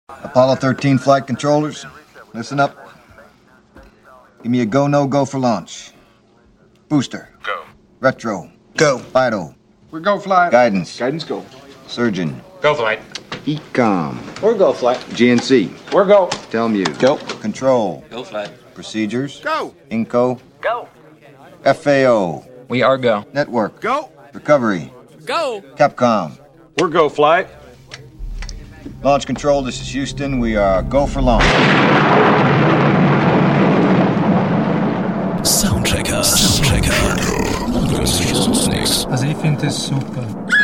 Apollo 13 flight controllers, listen up. Give me a go, no go for launch. Booster. Go. Retro. Go. Vital. We're go flight. Guidance. Guidance go. Surgeon. Go flight. Ecom. We're go flight. GNC. We're go. Telmuse. Go. Control. Go flight. Procedures. Go. Inco. Go. FAO. We are go. Network. Go. Recovery. Go. Capcom. We're go flight. Launch control, this is Houston. We are go for launch. Soundchecker. Also ich finde das super.